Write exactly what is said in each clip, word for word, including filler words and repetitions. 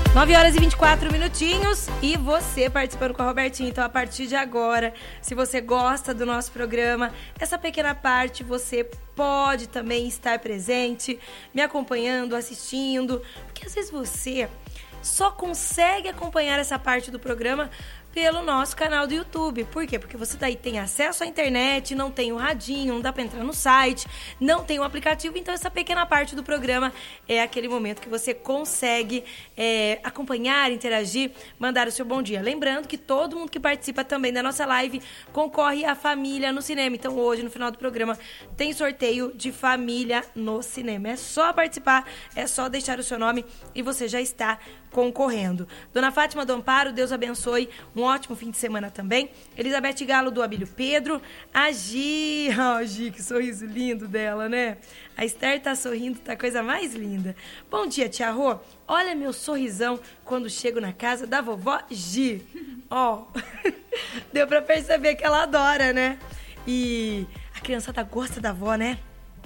nove horas e vinte e quatro minutinhos e você participando com a Robertinha. Então, a partir de agora, se você gosta do nosso programa, essa pequena parte você pode também estar presente, me acompanhando, assistindo, porque às vezes você só consegue acompanhar essa parte do programa pelo nosso canal do YouTube. Por quê? Porque você daí tem acesso à internet, não tem o radinho, não dá pra entrar no site, não tem o aplicativo. Então, essa pequena parte do programa é aquele momento que você consegue é, acompanhar, interagir, mandar o seu bom dia. Lembrando que todo mundo que participa também da nossa live concorre à Família no Cinema. Então, hoje, no final do programa, tem sorteio de Família no Cinema. É só participar, é só deixar o seu nome e você já está concorrendo. Dona Fátima do Amparo, Deus abençoe, um ótimo fim de semana também. Elizabeth Galo do Abílio Pedro, a Gi, oh, Gi, que sorriso lindo dela, né? A Esther tá sorrindo, tá coisa mais linda. Bom dia, tia Rô, olha meu sorrisão quando chego na casa da vovó Gi. Ó, oh, deu pra perceber que ela adora, né? E a criançada gosta da avó, né?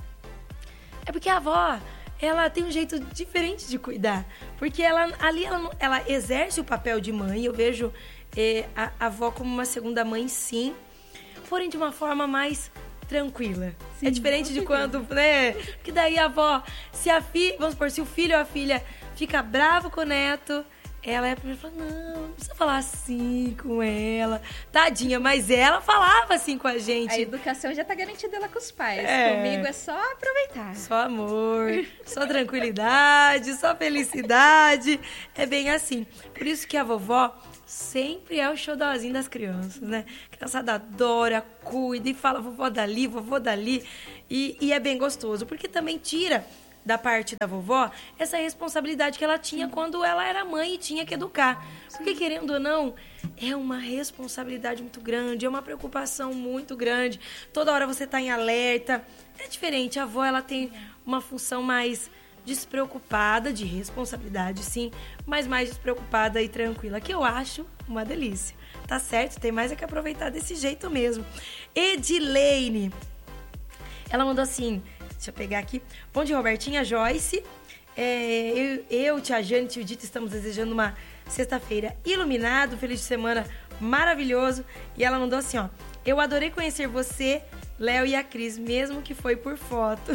É porque a avó, ela tem um jeito diferente de cuidar. Porque ela, ali ela, ela exerce o papel de mãe. Eu vejo é, a, a avó como uma segunda mãe, sim. Porém, de uma forma mais tranquila. Sim, é diferente de quando, né? Porque daí a avó, se a filha, vamos supor, se o filho ou a filha fica bravo com o neto, ela é a primeira a falar, não, não precisa falar assim com ela. Tadinha, mas ela falava assim com a gente. A educação já tá garantida lá com os pais. É. Comigo é só aproveitar. Só amor, só tranquilidade, só felicidade. É bem assim. Por isso que a vovó sempre é o xodózinho das crianças, né? A criançada adora, cuida e fala vovó dali, vovó dali. E, e é bem gostoso, porque também tira da parte da vovó, essa responsabilidade que ela tinha quando ela era mãe e tinha que educar. Porque, querendo ou não, é uma responsabilidade muito grande, é uma preocupação muito grande. Toda hora você tá em alerta. É diferente, a avó, ela tem uma função mais despreocupada, de responsabilidade, sim, mas mais despreocupada e tranquila, que eu acho uma delícia. Tá certo? Tem mais é que aproveitar desse jeito mesmo. Edileine, ela mandou assim... Deixa eu pegar aqui. Bom dia, Robertinha, Joyce. É, eu, eu, tia Jane e tio Dito estamos desejando uma sexta-feira iluminado, feliz de semana maravilhoso. E ela mandou assim, ó. Eu adorei conhecer você, Léo e a Cris, mesmo que foi por foto.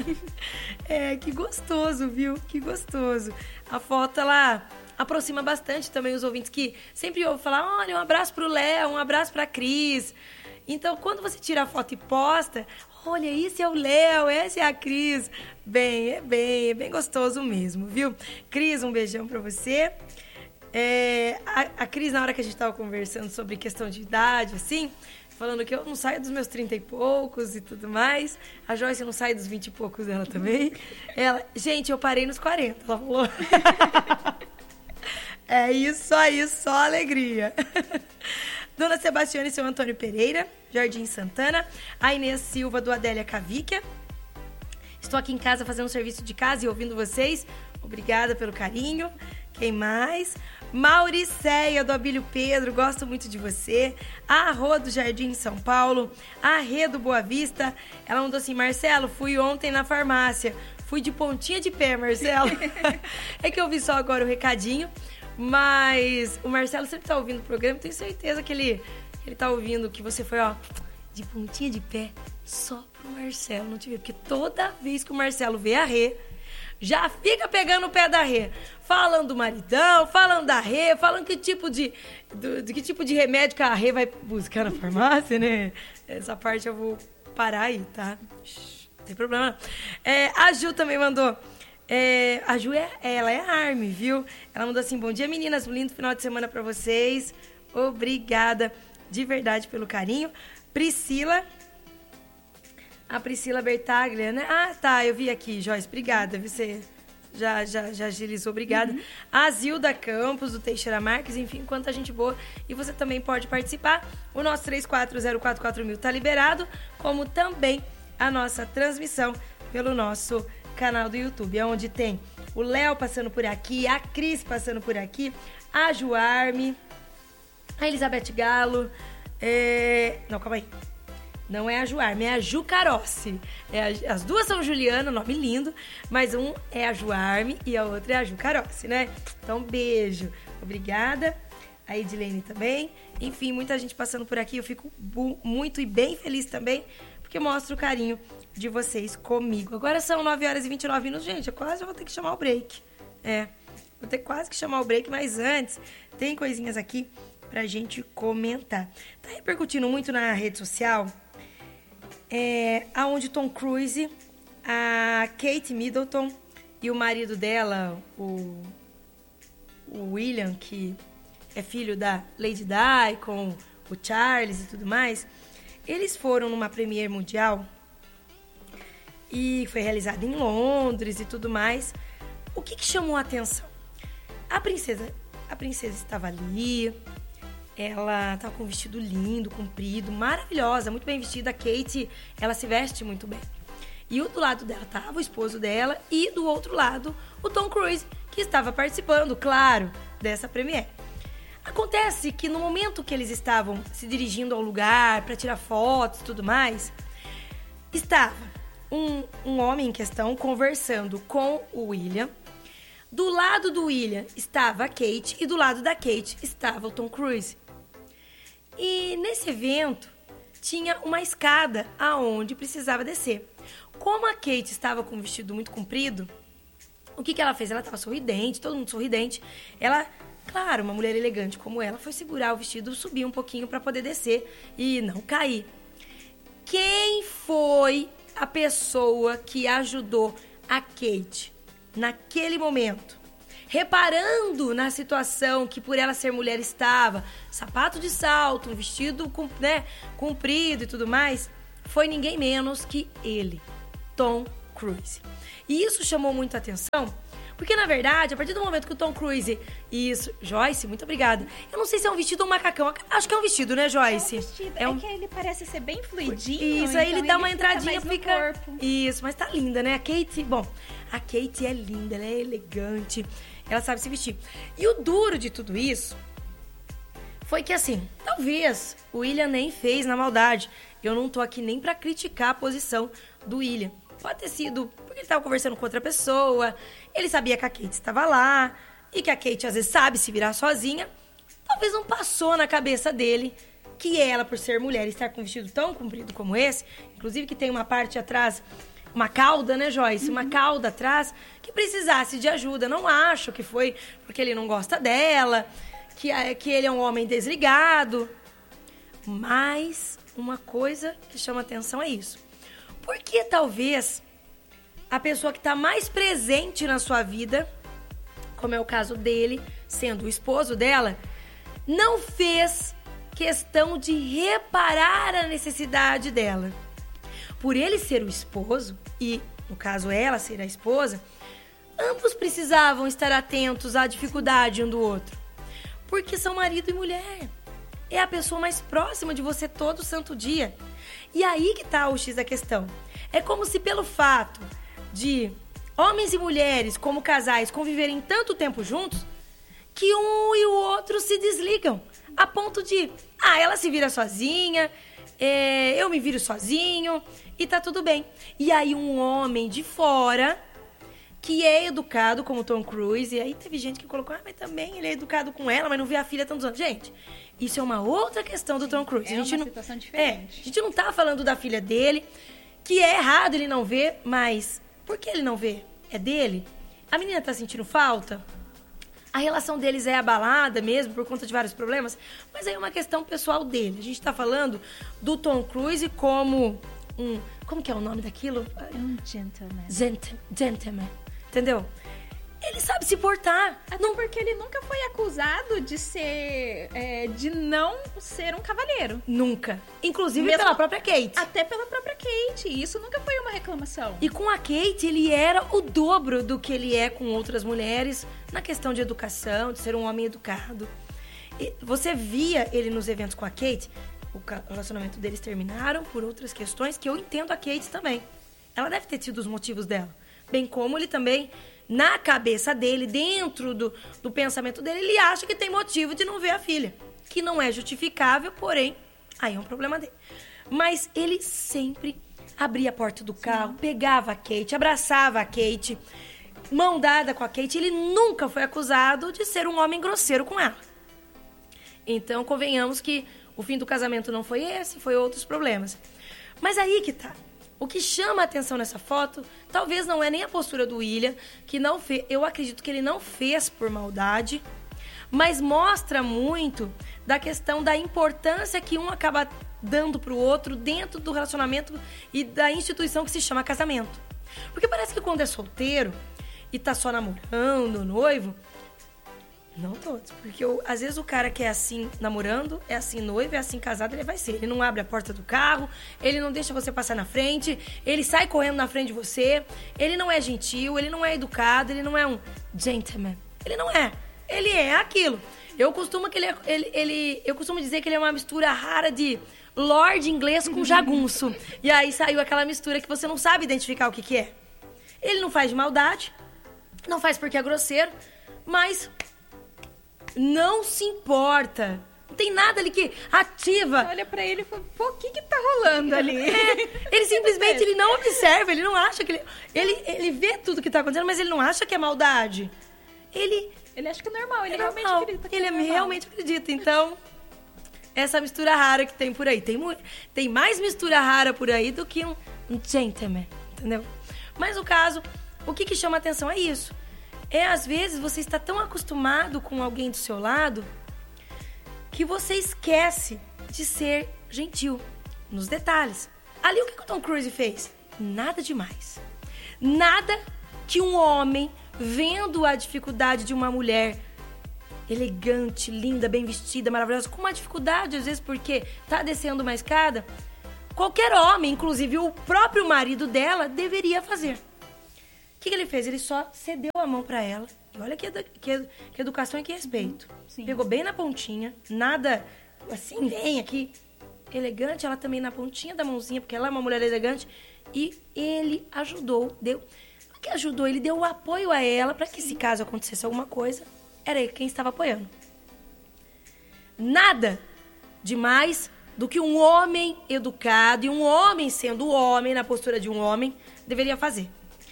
É, que gostoso, viu? Que gostoso. A foto, ela aproxima bastante também os ouvintes que sempre ouvem falar, olha, um abraço pro Léo, um abraço pra Cris. Então, quando você tira a foto e posta, olha, esse é o Léo, essa é a Cris. Bem, é bem, é bem gostoso mesmo, viu? Cris, um beijão pra você. É, a, a Cris, na hora que a gente tava conversando sobre questão de idade, assim, falando que eu não saio dos meus trinta e poucos e tudo mais. A Joyce não sai dos vinte e poucos dela também. Ela, gente, eu parei nos quarenta, ela falou. É isso aí, só alegria. Dona Sebastiana e seu Antônio Pereira, Jardim Santana. A Inês Silva, do Adélia Cavíquia. Estou aqui em casa fazendo serviço de casa e ouvindo vocês. Obrigada pelo carinho. Quem mais? Mauricéia, do Abílio Pedro, gosto muito de você. A Rô, do Jardim São Paulo. A Rê, do Boa Vista. Ela mandou assim, Marcelo, fui ontem na farmácia. Fui de pontinha de pé, Marcelo. É que eu vi só agora o recadinho. Mas o Marcelo sempre tá ouvindo o programa, tenho certeza que ele, ele tá ouvindo que você foi, ó, de pontinha de pé só pro Marcelo não te ver. Porque toda vez que o Marcelo vê a Rê, já fica pegando o pé da Rê. Falando do maridão, falando da Rê, falando que tipo de, do, de que tipo de remédio que a Rê vai buscar na farmácia, né? Essa parte eu vou parar aí, tá? Não tem problema não. É, a Ju também mandou... É, a Ju, é, ela é Arme, viu? Ela mandou assim, bom dia meninas, um lindo final de semana pra vocês. Obrigada de verdade pelo carinho. Priscila, a Priscila Bertaglia, né? Ah, tá, eu vi aqui, Joyce, obrigada, você já, já, já agilizou, obrigada. Uhum. A Zilda Campos, do Teixeira Marques, enfim, quanta gente boa. E você também pode participar. O nosso três quatro zero quatro quatro mil tá liberado, como também a nossa transmissão pelo nosso canal do YouTube, onde tem o Léo passando por aqui, a Cris passando por aqui, a Juarme, a Elizabeth Galo, é... não, calma aí, Não é a Juarme, é a Ju Carossi. É a, as duas são Juliana, nome lindo, mas um é a Juarme e a outra é a Ju Carossi, né? Então, beijo. Obrigada. A Edilene também. Enfim, muita gente passando por aqui. Eu fico muito e bem feliz também, porque mostra o carinho de vocês comigo. Agora são nove horas e vinte e nove minutos. Gente, eu quase vou ter que chamar o break. É, vou ter quase que chamar o break, mas antes, tem coisinhas aqui pra gente comentar. Tá repercutindo muito na rede social, é, aonde Tom Cruise, a Kate Middleton e o marido dela, o, o William, que é filho da Lady Di, com o Charles e tudo mais, eles foram numa premiere mundial e foi realizada em Londres e tudo mais. O que, que chamou a atenção? A princesa, a princesa estava ali, ela estava com um vestido lindo, comprido, maravilhosa, muito bem vestida. A Kate, ela se veste muito bem. E do lado dela estava o esposo dela e do outro lado o Tom Cruise, que estava participando, claro, dessa premiere. Acontece que no momento que eles estavam se dirigindo ao lugar para tirar fotos e tudo mais, estava um, um homem em questão conversando com o William. Do lado do William estava a Kate e do lado da Kate estava o Tom Cruise. E nesse evento tinha uma escada aonde precisava descer. Como a Kate estava com um vestido muito comprido, o que, que ela fez? Ela estava sorridente, todo mundo sorridente. Ela, claro, uma mulher elegante como ela, foi segurar o vestido, subir um pouquinho para poder descer e não cair. Quem foi a pessoa que ajudou a Kate naquele momento? Reparando na situação que por ela ser mulher estava, sapato de salto, um vestido, né, comprido e tudo mais, foi ninguém menos que ele, Tom Cruise. E isso chamou muito a atenção, porque na verdade, a partir do momento que o Tom Cruise... Isso, Joyce, muito obrigada. Eu não sei se é um vestido ou um macacão. Acho que é um vestido, né, Joyce? É um vestido. É, um... é que ele parece ser bem fluidinho. Isso, aí então ele dá ele uma fica entradinha, mais fica... no corpo. Isso, mas tá linda, né? A Kate, bom, a Kate é linda, ela é elegante, ela sabe se vestir. E o duro de tudo isso foi que, assim, talvez o William nem fez na maldade. Eu não tô aqui nem pra criticar a posição do William. Pode ter sido porque ele tava conversando com outra pessoa, ele sabia que a Kate estava lá, e que a Kate às vezes sabe se virar sozinha. Talvez não passou na cabeça dele que ela, por ser mulher e estar com um vestido tão comprido como esse, inclusive que tem uma parte atrás, uma cauda, né, Joyce? Uhum. Uma cauda atrás, que precisasse de ajuda. Não acho que foi porque ele não gosta dela, que, que ele é um homem desligado. Mas uma coisa que chama atenção é isso. Porque talvez a pessoa que está mais presente na sua vida, como é o caso dele, sendo o esposo dela, não fez questão de reparar a necessidade dela. Por ele ser o esposo e, no caso, ela ser a esposa, ambos precisavam estar atentos à dificuldade um do outro. Porque são marido e mulher. É a pessoa mais próxima de você todo santo dia. E aí que tá o X da questão. É como se pelo fato de homens e mulheres, como casais, conviverem tanto tempo juntos, que um e o outro se desligam. A ponto de, ah, ela se vira sozinha, é, eu me viro sozinho e tá tudo bem. E aí um homem de fora, que é educado como Tom Cruise, e aí teve gente que colocou, ah, mas também ele é educado com ela, mas não vê a filha tantos anos. Gente, isso é uma outra questão do Tom Cruise. É a gente uma não, situação diferente. É, a gente não tá falando da filha dele, que é errado ele não ver, mas por que ele não vê? É dele? A menina tá sentindo falta? A relação deles é abalada mesmo por conta de vários problemas, mas aí é uma questão pessoal dele. A gente tá falando do Tom Cruise como um... Como que é o nome daquilo? Um gentleman. Gent- gentleman. Entendeu? Ele sabe se portar. Até não porque ele nunca foi acusado de ser... É, de não ser um cavalheiro. Nunca. Inclusive Mesmo, pela própria Kate. Até pela própria Kate. Isso nunca foi uma reclamação. E com a Kate, ele era o dobro do que ele é com outras mulheres na questão de educação, de ser um homem educado. E você via ele nos eventos com a Kate, o relacionamento deles terminaram por outras questões que eu entendo a Kate também. Ela deve ter tido os motivos dela. Bem como ele também, na cabeça dele, dentro do, do pensamento dele, ele acha que tem motivo de não ver a filha. Que não é justificável, porém, aí é um problema dele. Mas ele sempre abria a porta do carro, pegava a Kate, abraçava a Kate, mão dada com a Kate. Ele nunca foi acusado de ser um homem grosseiro com ela. Então, convenhamos que o fim do casamento não foi esse, foi outros problemas. Mas aí que tá. O que chama a atenção nessa foto, talvez não é nem a postura do William, que não fez, eu acredito que ele não fez por maldade, mas mostra muito da questão da importância que um acaba dando pro outro dentro do relacionamento e da instituição que se chama casamento. Porque parece que quando é solteiro e tá só namorando, noivo, não todos, porque eu, às vezes o cara que é assim namorando, é assim noivo, é assim casado, ele vai ser. Ele não abre a porta do carro, ele não deixa você passar na frente, ele sai correndo na frente de você, ele não é gentil, ele não é educado, ele não é um gentleman. Ele não é. Ele é aquilo. Eu costumo, que ele, é, ele, ele, eu costumo dizer que ele é uma mistura rara de lord inglês com jagunço. E aí saiu aquela mistura que você não sabe identificar o que, que é. Ele não faz de maldade, não faz porque é grosseiro, mas não se importa. Não tem nada ali que ativa. Olha pra ele e fala, pô, o que que tá rolando ali? É, ele simplesmente ele não observa, ele não acha que... Ele, ele, ele vê tudo que tá acontecendo, mas ele não acha que é maldade. Ele... Ele acha que é normal, ele é realmente normal. acredita que ele é normal. realmente acredita, então... Essa mistura rara que tem por aí. Tem, tem mais mistura rara por aí do que um, um gentleman, entendeu? Mas o caso, o que, que chama atenção é isso. É, às vezes, você está tão acostumado com alguém do seu lado que você esquece de ser gentil nos detalhes. Ali, o que, que o Tom Cruise fez? Nada demais. Nada que um homem, vendo a dificuldade de uma mulher elegante, linda, bem vestida, maravilhosa, com uma dificuldade, às vezes, porque tá descendo uma escada, qualquer homem, inclusive o próprio marido dela, deveria fazer. O que, que ele fez? Ele só cedeu a mão pra ela. E olha que, que, que educação e que respeito. Sim. Pegou bem na pontinha, nada assim, vem aqui. Elegante, ela também na pontinha da mãozinha, porque ela é uma mulher elegante. E ele ajudou, deu... O que ajudou? Ele deu o apoio a ela pra que, se caso acontecesse alguma coisa, era ele quem estava apoiando. Nada demais do que um homem educado e um homem sendo homem, na postura de um homem, deveria fazer.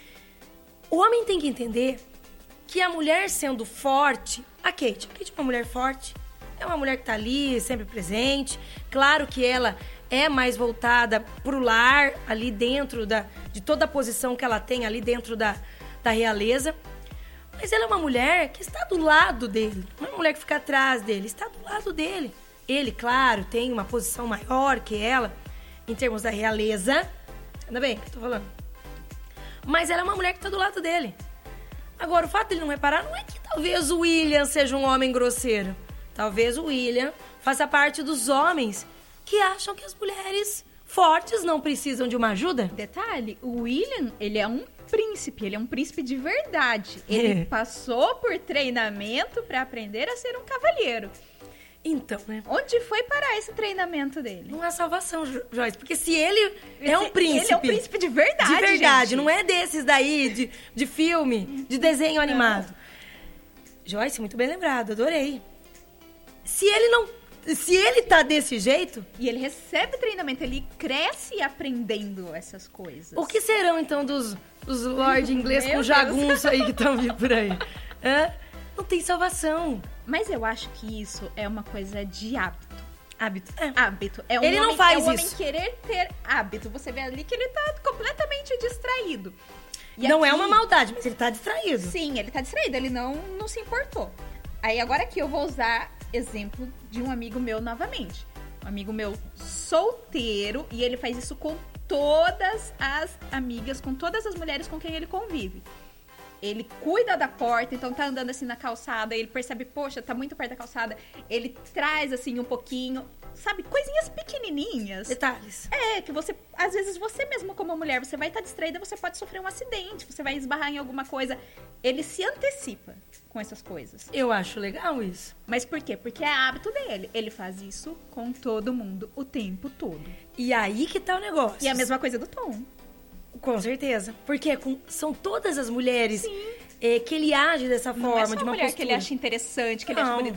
O homem tem que entender que a mulher sendo forte... A Kate, a Kate é uma mulher forte, é uma mulher que tá ali, sempre presente. Claro que ela é mais voltada pro lar, ali dentro da, de toda a posição que ela tem ali dentro da, da realeza. Mas ela é uma mulher que está do lado dele. Não é uma mulher que fica atrás dele, está do lado dele. Ele, claro, tem uma posição maior que ela, em termos da realeza. Ainda bem que eu tô falando. Mas ela é uma mulher que está do lado dele. Agora, o fato dele não reparar não é que talvez o William seja um homem grosseiro. Talvez o William faça parte dos homens que acham que as mulheres fortes não precisam de uma ajuda. Detalhe, o William, ele é um príncipe, ele é um príncipe de verdade. Ele É. passou por treinamento para aprender a ser um cavalheiro. Então, né? Onde foi parar esse treinamento dele? Não há salvação, Jo- Joyce. Porque se ele é um Esse- príncipe... Ele é um príncipe de verdade, De verdade, gente. não é desses daí, de, de filme, de desenho animado. Joyce, muito bem lembrado, adorei. Se ele não... Se ele tá desse jeito, E ele recebe treinamento, ele cresce aprendendo essas coisas. o que serão, então, dos, dos lord inglês Meu com Deus. jagunço aí que estão vindo por aí? Hã? Não tem salvação. Mas eu acho que isso é uma coisa de hábito. Hábito. É. Hábito. É um Ele não homem, faz é um homem isso. querer ter hábito. Você vê ali que ele tá completamente distraído. E Não é aqui- uma maldade, mas ele tá distraído. Sim, ele tá distraído, ele não, não se importou. Aí agora aqui eu vou usar exemplo de um amigo meu novamente. Um amigo meu solteiro, e ele faz isso com todas as amigas, com todas as mulheres com quem ele convive. Ele cuida da porta, então tá andando assim na calçada, ele percebe, poxa, tá muito perto da calçada, ele traz assim um pouquinho, sabe, coisinhas pequenininhas. Detalhes. É, que você, às vezes você mesmo como mulher, você vai estar distraída, você pode sofrer um acidente, você vai esbarrar em alguma coisa. Ele se antecipa com essas coisas. Eu acho legal isso. Mas por quê? Porque é hábito dele. Ele faz isso com todo mundo o tempo todo. E aí que tá o negócio. E a mesma coisa do Tom. Com certeza. Porque é com- são todas as mulheres é, que ele age dessa Não forma, é só de a uma mulher postura. que ele acha interessante, que ele acha Não. bonita. São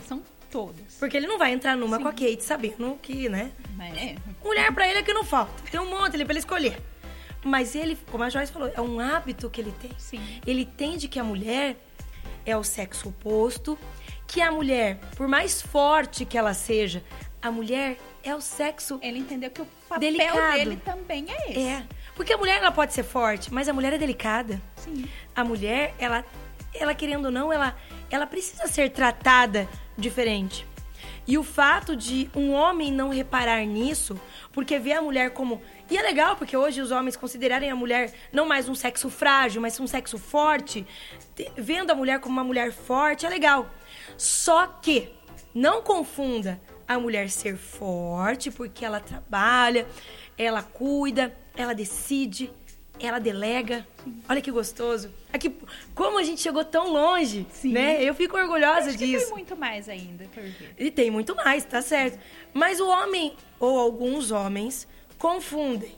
Todos. Porque ele não vai entrar numa Sim. com a Kate sabendo que, né? É. Mulher pra ele é que não falta. Tem um monte ali pra ele escolher. Mas ele, como a Joyce falou, é um hábito que ele tem. Sim. Ele entende que a mulher é o sexo oposto, que a mulher, por mais forte que ela seja, a mulher é o sexo Ele entendeu que o papel delicado. dele também é esse. É. Porque a mulher, ela pode ser forte, mas a mulher é delicada. Sim. A mulher, ela, ela querendo ou não, ela, ela precisa ser tratada diferente. E o fato de um homem não reparar nisso, porque vê a mulher como... E é legal, porque hoje os homens considerarem a mulher não mais um sexo frágil, mas um sexo forte. Vendo a mulher como uma mulher forte, é legal. Só que não confunda a mulher ser forte, porque ela trabalha, ela cuida, ela decide, ela delega. Sim. Olha que gostoso. Aqui, como a gente chegou tão longe, Sim. né? Eu fico orgulhosa Acho disso. Que tem muito mais ainda por ver. E tem muito mais, tá certo. Mas o homem, ou alguns homens, confundem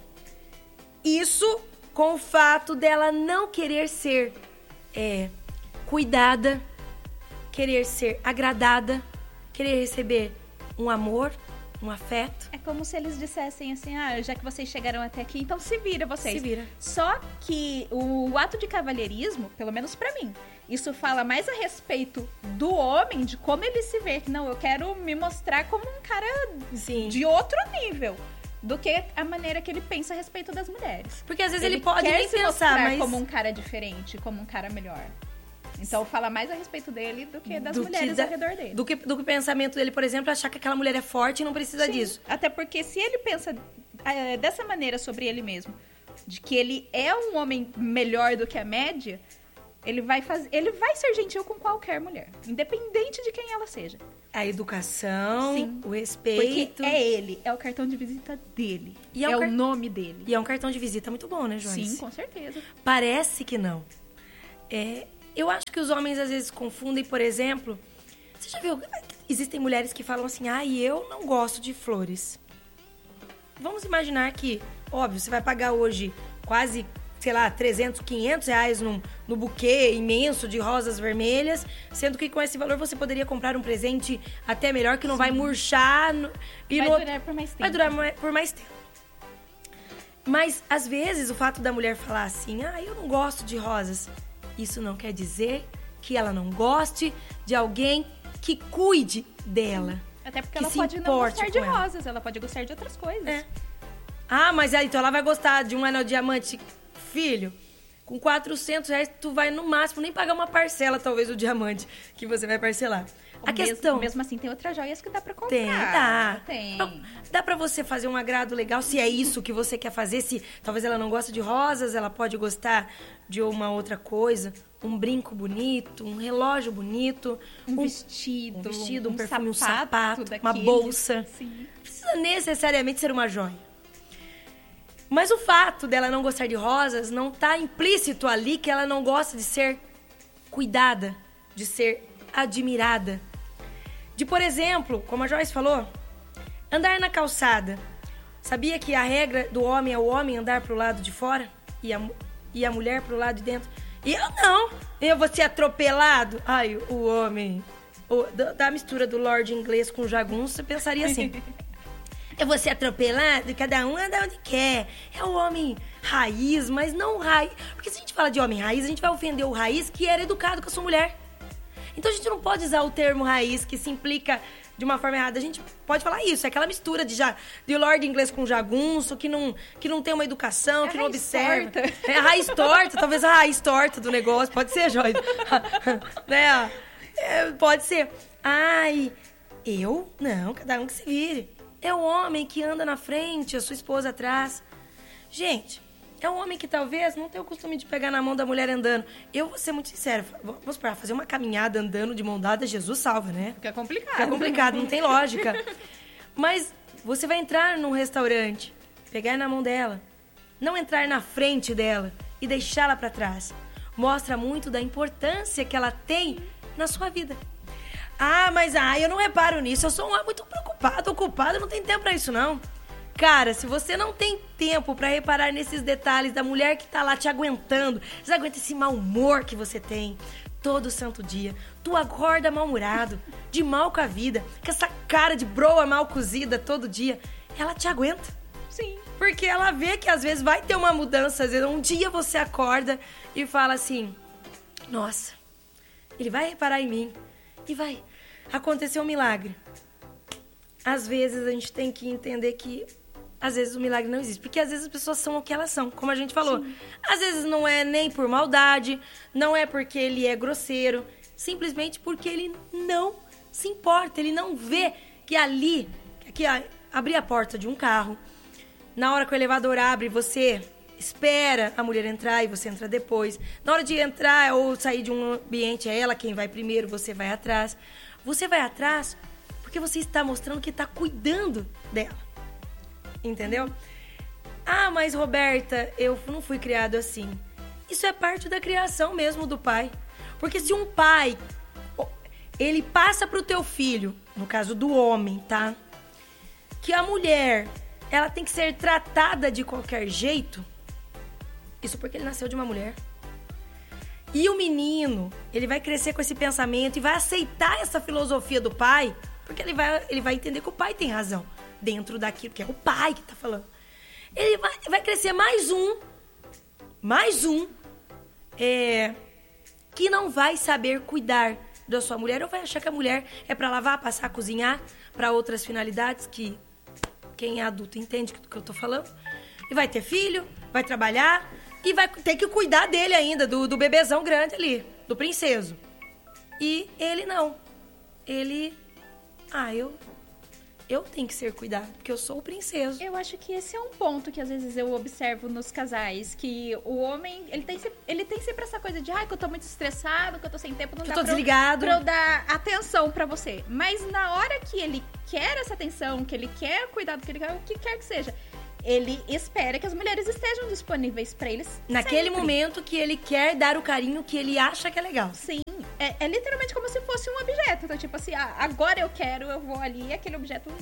isso com o fato dela não querer ser é, cuidada, querer ser agradada, querer receber um amor, um afeto. É como se eles dissessem assim, ah, já que vocês chegaram até aqui, então se vira vocês. Se vira. Só que o ato de cavalheirismo, pelo menos pra mim, isso fala mais a respeito do homem, de como ele se vê. Que não, eu quero me mostrar como um cara Sim. de outro nível, do que a maneira que ele pensa a respeito das mulheres. Porque às vezes ele, ele pode quer nem se pensar, mostrar mas... como um cara diferente, como um cara melhor. Então fala mais a respeito dele do que das do mulheres que da, ao redor dele. Do que, do que o pensamento dele, por exemplo, achar que aquela mulher é forte e não precisa Sim, disso. Até porque se ele pensa é, dessa maneira sobre ele mesmo, de que ele é um homem melhor do que a média, ele vai, faz, ele vai ser gentil com qualquer mulher, independente de quem ela seja. A educação, Sim, o respeito. Porque é ele, é o cartão de visita dele, e é, é um o car... nome dele. E é um cartão de visita muito bom, né, Joyce? Sim, com certeza. Parece que não. É... Eu acho que os homens às vezes confundem, por exemplo... Você já viu? Existem mulheres que falam assim, ah, eu não gosto de flores. Vamos imaginar que, óbvio, você vai pagar hoje quase, sei lá, trezentos, quinhentos reais num, no buquê imenso de rosas vermelhas, sendo que com esse valor você poderia comprar um presente até melhor, que não Sim. vai murchar. No, e vai no, durar por mais tempo. Vai durar por mais tempo. Mas, às vezes, o fato da mulher falar assim, ah, eu não gosto de rosas... Isso não quer dizer que ela não goste de alguém que cuide dela. Até porque ela pode não gostar de rosas, ela pode gostar de outras coisas. É. Ah, mas aí, então ela vai gostar de um anel diamante, filho, com quatrocentos reais, tu vai no máximo nem pagar uma parcela, talvez, do diamante que você vai parcelar. A mesmo, questão... Mesmo assim, tem outras joias que dá pra comprar. Tem, dá. Tem. Não, dá pra você fazer um agrado legal, se é isso que você quer fazer. Se talvez ela não goste de rosas, ela pode gostar de uma outra coisa. Um brinco bonito, um relógio bonito. Um, um vestido. Um vestido, um, um perfume, sapato, um sapato, daqueles. uma bolsa. Sim. Não precisa necessariamente ser uma joia. Mas o fato dela não gostar de rosas não tá implícito ali que ela não gosta de ser cuidada, de ser admirada. De, por exemplo, como a Joyce falou, andar na calçada. Sabia que a regra do homem é o homem andar pro lado de fora e a, e a mulher pro lado de dentro? E eu não. Eu vou ser atropelado. Ai, o homem... O, da, da mistura do Lorde inglês com jagunço, você pensaria assim... Eu vou ser atropelado, cada um anda onde quer. É o homem raiz, mas não raiz. Porque se a gente fala de homem raiz, a gente vai ofender o raiz que era educado com a sua mulher. Então a gente não pode usar o termo raiz que se implica de uma forma errada. A gente pode falar isso, é aquela mistura de, já, de Lorde inglês com jagunço, que não, que não tem uma educação, é que não observa. Torta. É a raiz torta, talvez a raiz torta do negócio. Pode ser, Joyce. né? É, pode ser. Ai, eu? Não, cada um que se vire. É o homem que anda na frente, a sua esposa atrás. Gente, é um homem que talvez não tenha o costume de pegar na mão da mulher andando. Eu vou ser muito sincero. Vamos para fazer uma caminhada andando de mão dada, Jesus salva, né? Fica complicado. Fica complicado, não tem lógica. Mas você vai entrar num restaurante, pegar na mão dela, não entrar na frente dela e deixá-la para trás. Mostra muito da importância que ela tem na sua vida. Ah, mas ah, eu não reparo nisso. Eu sou um homem muito preocupado, ocupado, não tem tempo pra isso, não. Cara, se você não tem tempo pra reparar nesses detalhes da mulher que tá lá te aguentando, você aguenta esse mau humor que você tem todo santo dia, tu acorda mal-humorado, de mal com a vida, com essa cara de broa mal cozida todo dia, ela te aguenta. Sim. Porque ela vê que às vezes vai ter uma mudança, às vezes um dia você acorda e fala assim, nossa, ele vai reparar em mim e vai acontecer um milagre. Às vezes a gente tem que entender que às vezes o milagre não existe, porque às vezes as pessoas são o que elas são, como a gente falou. Sim. Às vezes não é nem por maldade, não é porque ele é grosseiro, simplesmente porque ele não se importa, ele não vê que ali, que abrir a porta de um carro, na hora que o elevador abre, você espera a mulher entrar e você entra depois. Na hora de entrar ou sair de um ambiente, é ela quem vai primeiro, você vai atrás. Você vai atrás porque você está mostrando que está cuidando dela. Entendeu? Ah, mas Roberta, eu não fui criado assim. Isso é parte da criação mesmo do pai. Porque se um pai, ele passa pro teu filho, no caso do homem, tá? Que a mulher, ela tem que ser tratada de qualquer jeito. Isso porque ele nasceu de uma mulher. E o menino, ele vai crescer com esse pensamento e vai aceitar essa filosofia do pai, porque ele vai, ele vai entender que o pai tem razão dentro daquilo, que é o pai que tá falando. Ele vai, vai crescer mais um, mais um, é, que não vai saber cuidar da sua mulher, ou vai achar que a mulher é pra lavar, passar, cozinhar, pra outras finalidades que quem é adulto entende do que eu tô falando. E vai ter filho, vai trabalhar e vai ter que cuidar dele ainda, do, do bebezão grande ali, do princeso. E ele não. Ele... Ah, eu... Eu tenho que ser cuidado, porque eu sou o princeso. Eu acho que esse é um ponto que às vezes eu observo nos casais, que o homem, ele tem, ele tem sempre essa coisa de, ai, que eu tô muito estressado, que eu tô sem tempo, não que dá eu tô pra, desligado. Eu, pra eu dar atenção pra você. Mas na hora que ele quer essa atenção, que ele quer cuidar do que ele quer, o que quer que seja, ele espera que as mulheres estejam disponíveis pra eles naquele sempre. momento que ele quer dar o carinho que ele acha que é legal. Sim. É, é literalmente como se fosse um objeto. Então, tipo assim, ah, agora eu quero, eu vou ali, e aquele objeto...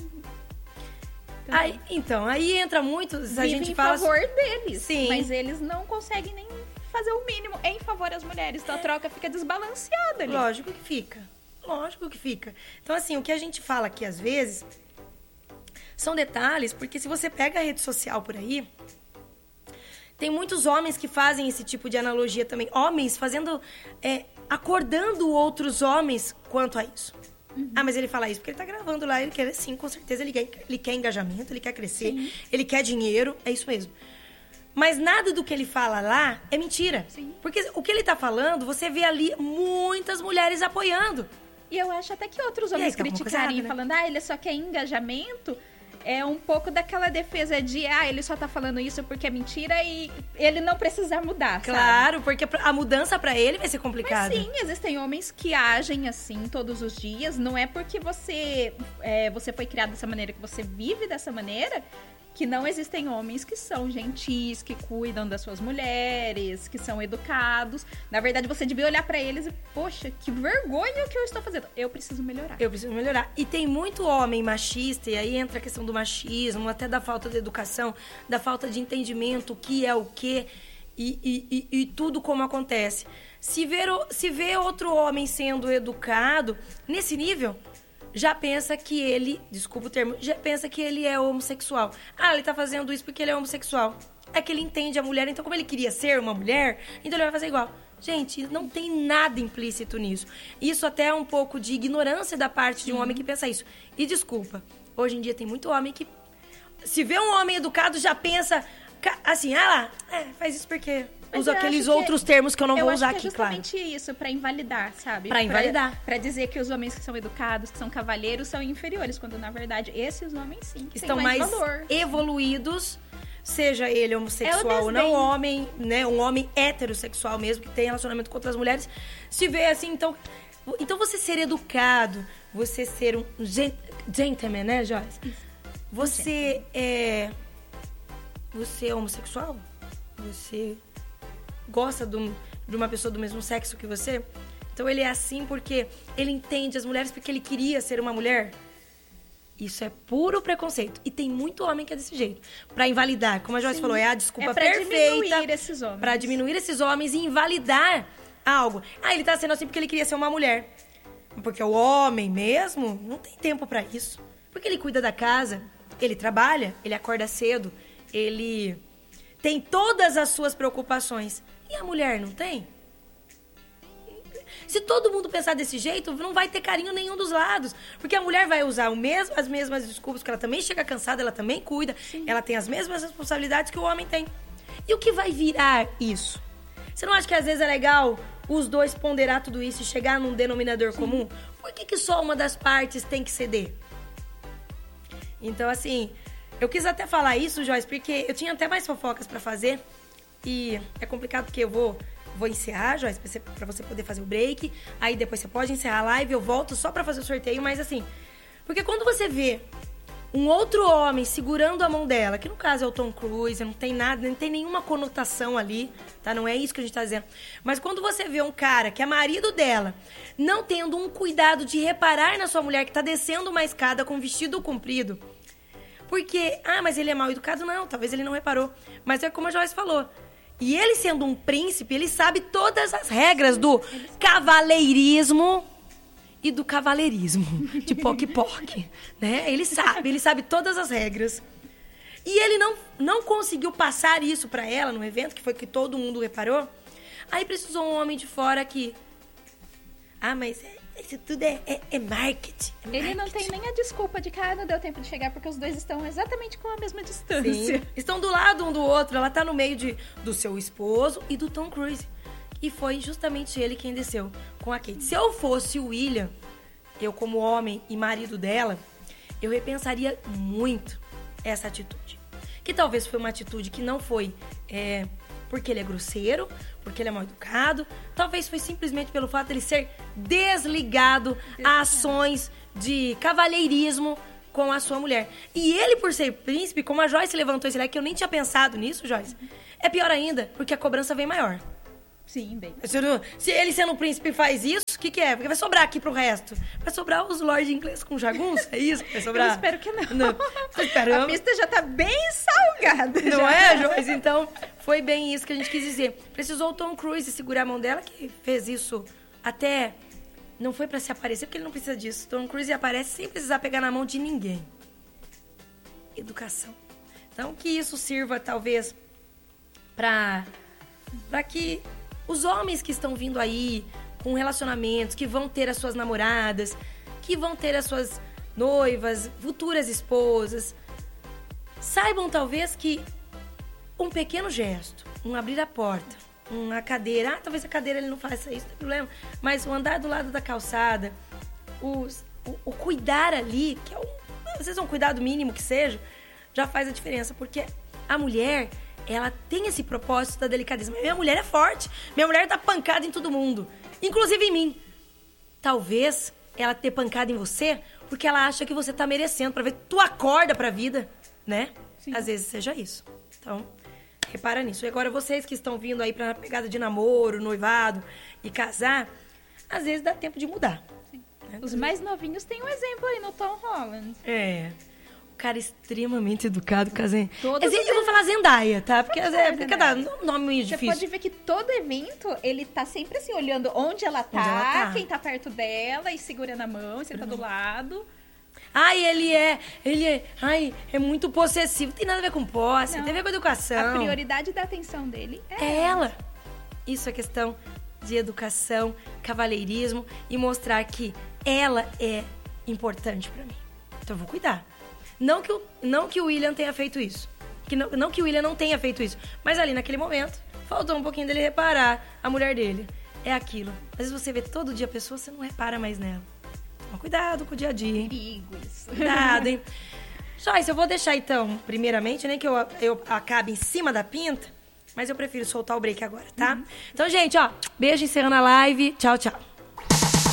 Aí, então, aí entra muitos, a gente em fala... em favor deles. Sim. Mas eles não conseguem nem fazer o mínimo em favor das mulheres. Então a troca fica desbalanceada ali. Lógico que fica. Lógico que fica. Então, assim, o que a gente fala aqui, às vezes, são detalhes, porque se você pega a rede social por aí... Tem muitos homens que fazem esse tipo de analogia também. Homens fazendo... É, acordando outros homens quanto a isso. Uhum. Ah, mas ele fala isso porque ele tá gravando lá. Ele quer, sim, com certeza. Ele quer, ele quer engajamento, ele quer crescer. Sim. Ele quer dinheiro. É isso mesmo. Mas nada do que ele fala lá é mentira. Sim. Porque o que ele tá falando, você vê ali muitas mulheres apoiando. E eu acho até que outros homens aí, criticarem, errada, né? falando, ah, ele só quer engajamento... É um pouco daquela defesa de, ah, ele só tá falando isso porque é mentira e ele não precisa mudar, claro, sabe? porque a mudança pra ele vai ser complicada. Mas sim, existem homens que agem assim todos os dias. Não é porque você, é, você foi criado dessa maneira, que você vive dessa maneira, que não existem homens que são gentis, que cuidam das suas mulheres, que são educados. Na verdade, você devia olhar pra eles e, poxa, que vergonha o que eu estou fazendo. Eu preciso melhorar. Eu preciso melhorar. E tem muito homem machista, e aí entra a questão do machismo, até da falta de educação, da falta de entendimento, o que é o quê, e, e, e, e tudo como acontece. Se ver, se ver outro homem sendo educado, nesse nível... já pensa que ele, desculpa o termo, já pensa que ele é homossexual. Ah, ele tá fazendo isso porque ele é homossexual. É que ele entende a mulher, então como ele queria ser uma mulher, então ele vai fazer igual. Gente, não tem nada implícito nisso. Isso até é um pouco de ignorância da parte de um homem que pensa isso. E desculpa, hoje em dia tem muito homem que, se vê um homem educado, já pensa assim, ah lá, é, faz isso porque... Mas usa aqueles que, outros termos que eu não eu vou usar aqui, claro. claro. É justamente isso, pra invalidar, sabe? Pra invalidar. Pra, pra dizer que os homens que são educados, que são cavalheiros, são inferiores, quando na verdade esses homens sim, que estão têm mais, mais valor. evoluídos, seja ele homossexual é ou não, homem, né, um homem heterossexual mesmo, que tem relacionamento com outras mulheres, se vê assim, então... Então você ser educado, você ser um gent- gentleman, né, Joyce? Isso. Você é... Você é homossexual? Você... gosta de, de uma pessoa do mesmo sexo que você, então ele é assim porque ele entende as mulheres porque ele queria ser uma mulher. Isso é puro preconceito. E tem muito homem que é desse jeito. Pra invalidar, como a Joyce Sim. falou, é a desculpa é pra perfeita diminuir esses homens. pra diminuir esses homens e invalidar algo. Ah, ele tá sendo assim porque ele queria ser uma mulher. Porque o homem mesmo não tem tempo pra isso. Porque ele cuida da casa, ele trabalha, ele acorda cedo, ele tem todas as suas preocupações. E a mulher não tem? Se todo mundo pensar desse jeito, não vai ter carinho nenhum dos lados. Porque a mulher vai usar o mesmo, as mesmas desculpas, porque ela também chega cansada, ela também cuida, Sim. ela tem as mesmas responsabilidades que o homem tem. E o que vai virar isso? Você não acha que às vezes é legal os dois ponderar tudo isso e chegar num denominador Sim. comum? Por que, que só uma das partes tem que ceder? Então, assim, eu quis até falar isso, Joyce, porque eu tinha até mais fofocas pra fazer. E é complicado porque eu vou... Vou encerrar, Joyce, pra você, pra você poder fazer o break. Aí depois você pode encerrar a live, eu volto só pra fazer o sorteio. Mas assim, porque quando você vê um outro homem segurando a mão dela, que no caso é o Tom Cruise, não tem nada, não tem nenhuma conotação ali, tá? Não é isso que a gente tá dizendo. Mas quando você vê um cara que é marido dela, não tendo um cuidado de reparar na sua mulher que tá descendo uma escada com vestido comprido. Porque, ah, mas ele é mal educado? Não, talvez ele não reparou. Mas é como a Joyce falou. E ele sendo um príncipe, ele sabe todas as regras do cavaleirismo e do cavaleirismo, de poc-poc, né? Ele sabe, ele sabe todas as regras. E ele não, não conseguiu passar isso pra ela no evento, que foi que todo mundo reparou. Aí precisou um homem de fora que... Ah, mas... É... Isso tudo é, é, é marketing, é Ele marketing. não tem nem a desculpa de que ah, não deu tempo de chegar porque os dois estão exatamente com a mesma distância. Sim. Estão do lado um do outro. Ela tá no meio de, do seu esposo e do Tom Cruise. E foi justamente ele quem desceu com a Kate. Se eu fosse o William, eu como homem e marido dela, eu repensaria muito essa atitude. Que talvez foi uma atitude que não foi... É, porque ele é grosseiro, porque ele é mal educado. Talvez foi simplesmente pelo fato de ele ser desligado a ações de cavalheirismo com a sua mulher. E ele, por ser príncipe, como a Joyce levantou esse leque, que eu nem tinha pensado nisso, Joyce, é pior ainda, porque a cobrança vem maior. Sim, bem. Se ele sendo um príncipe faz isso, o que, que é? Porque vai sobrar aqui pro resto. Vai sobrar os lords ingleses com jagunço? É isso que vai sobrar? Eu espero que não. não. A pista já tá bem salgada. Não já. é, Joyce? Então, foi bem isso que a gente quis dizer. Precisou o Tom Cruise segurar a mão dela, que fez isso até... Não foi pra se aparecer, porque ele não precisa disso. Tom Cruise aparece sem precisar pegar na mão de ninguém. Educação. Então, que isso sirva, talvez, pra, pra que... Os homens que estão vindo aí com relacionamentos, que vão ter as suas namoradas, que vão ter as suas noivas, futuras esposas, saibam talvez que um pequeno gesto, um abrir a porta, uma cadeira, ah, talvez a cadeira ele não faça isso, não tem problema, mas o andar do lado da calçada, os, o, o cuidar ali, que é um, às vezes é um cuidado mínimo que seja, já faz a diferença, porque a mulher... Ela tem esse propósito da delicadeza. Minha mulher é forte. Minha mulher dá pancada em todo mundo. Inclusive em mim. Talvez ela ter pancada em você porque ela acha que você tá merecendo. Pra ver que tu acorda pra vida, né? Sim. Às vezes seja isso. Então, repara nisso. E agora vocês que estão vindo aí pra pegada de namoro, noivado e casar, às vezes dá tempo de mudar. Sim. Né? Os mais novinhos têm um exemplo aí no Tom Holland. É... Cara extremamente educado, casem. Todos eu vou falar Zendaya, tá? Porque é, é porque dá um nome meio Você difícil. Você pode ver que todo evento, ele tá sempre assim, olhando onde ela tá, onde ela tá. Quem tá perto dela, e segurando a mão, senta uhum. do lado. Ai, ele é, ele é, ai, é muito possessivo. Tem nada a ver com posse, não. Tem a ver com educação. A prioridade da atenção dele é, é ela. Isso é questão de educação, cavalheirismo e mostrar que ela é importante pra mim. Então eu vou cuidar. Não que, o, não que o William tenha feito isso. Que não, não que o William não tenha feito isso. Mas ali naquele momento, faltou um pouquinho dele reparar a mulher dele. É aquilo. Às vezes você vê todo dia a pessoa, você não repara mais nela. Então, cuidado com o dia a dia, hein? Perigo isso. Cuidado, hein? Joyce, eu vou deixar então, primeiramente, nem que eu, eu acabe em cima da pinta, mas eu prefiro soltar o break agora, tá? Uhum. Então, gente, ó, beijo, encerrando a live. Tchau, tchau.